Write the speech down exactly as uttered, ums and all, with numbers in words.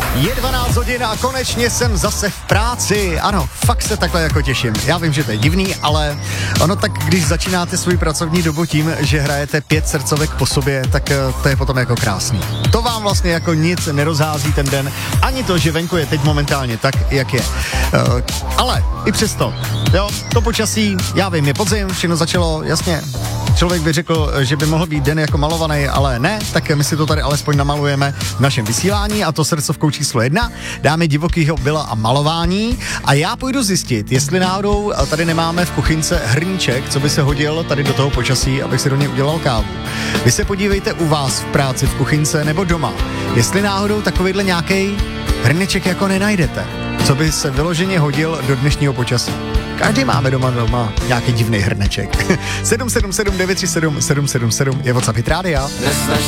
Je dvanáct hodin a konečně jsem zase v práci. Ano, fakt se takhle jako těším. Já vím, že to je divný, ale ono tak, když začínáte svůj pracovní dobu tím, že hrajete pět srdcovek po sobě, tak to je potom jako krásný. To vám vlastně jako nic nerozhází ten den, ani to, že venku je teď momentálně tak, jak je. Uh, ale i přesto, jo, to počasí, já vím, je podzim, všechno začalo, jasně. Člověk by řekl, že by mohl být den jako malovaný, ale ne, tak my si to tady alespoň namalujeme v našem vysílání, a to srdcovkou číslo jedna. Dáme divokýho byla a malování a já půjdu zjistit, jestli náhodou tady nemáme v kuchynce hrníček, co by se hodil tady do toho počasí, abych si do něj udělal kávu. Vy se podívejte u vás v práci, v kuchynce nebo doma, jestli náhodou takovýhle nějaký hrníček jako nenajdete, co by se vyloženě hodil do dnešního počasí. Každý máme doma doma nějaký divný hrneček. sedm sedm sedm devět tři sedm sedm sedm sedm je WhatsApp Hit Rádia.